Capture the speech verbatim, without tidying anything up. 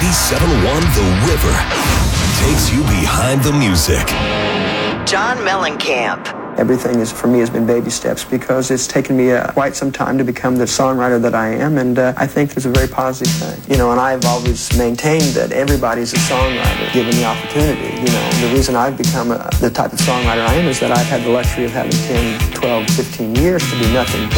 eighty-seven point one The River takes you behind the music. John Mellencamp. Everything is, for me, has been baby steps because it's taken me uh, quite some time to become the songwriter that I am, and uh, I think it's a very positive thing. You know, and I've always maintained that everybody's a songwriter given the opportunity. You know, the reason I've become a, the type of songwriter I am is that I've had the luxury of having ten, twelve, fifteen years to do nothing but